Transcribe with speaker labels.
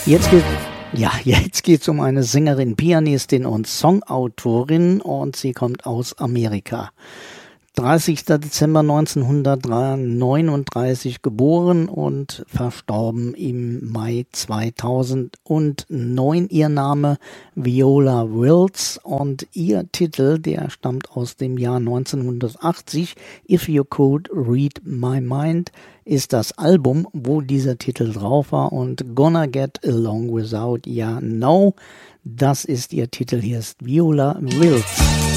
Speaker 1: Jetzt geht's um eine Sängerin, Pianistin und Songautorin und sie kommt aus Amerika. 30. Dezember 1939 geboren und verstorben im Mai 2009. Ihr Name Viola Wills und ihr Titel, der stammt aus dem Jahr 1980. If You Could Read My Mind ist das Album, wo dieser Titel drauf war, und Gonna Get Along Without Ya No, das ist ihr Titel. Hier ist Viola Wills.